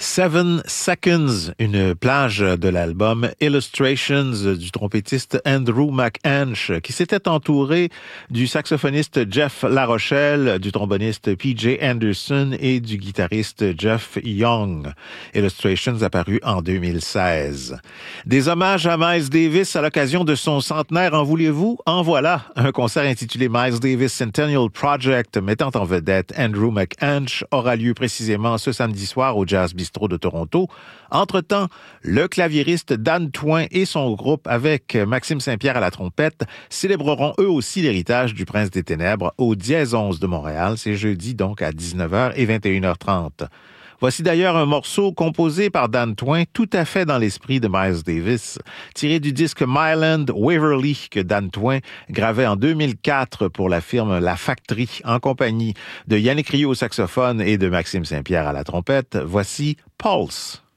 Seven Seconds, une plage de l'album Illustrations du trompettiste Andrew McAnsh, qui s'était entouré du saxophoniste Jeff Larochelle, du tromboniste PJ Anderson et du guitariste Jeff Young. Illustrations apparu en 2016. Des hommages à Miles Davis à l'occasion de son centenaire, en voulez-vous? En voilà, un concert intitulé Miles Davis Centennial Project, mettant en vedette Andrew McAnsh, aura lieu précisément ce samedi soir au Jazz Bistro de Toronto. Entre-temps, le claviériste Dan Twain et son groupe, avec Maxime Saint-Pierre à la trompette, célébreront eux aussi l'héritage du Prince des Ténèbres au Dièse 11 de Montréal. C'est jeudi donc à 19h et 21h30. Voici d'ailleurs un morceau composé par Dan Twain, tout à fait dans l'esprit de Miles Davis, tiré du disque Myland Waverly que Dan Twain gravait en 2004 pour la firme La Factory, en compagnie de Yannick Rioux au saxophone et de Maxime Saint-Pierre à la trompette. Voici Pulse.